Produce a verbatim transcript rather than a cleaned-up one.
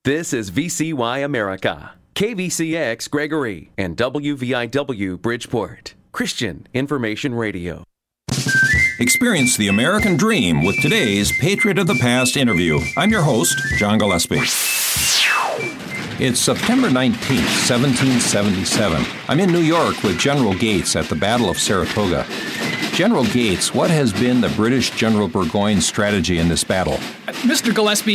This is V C Y America, K V C X Gregory, and W V I W Bridgeport, Christian Information Radio. Experience the American dream with today's Patriot of the Past interview. I'm your host, John Gillespie. It's September nineteenth, seventeen seventy-seven. I'm in New York with General Gates at the Battle of Saratoga. General Gates, what has been the British General Burgoyne's strategy in this battle? Mister Gillespie,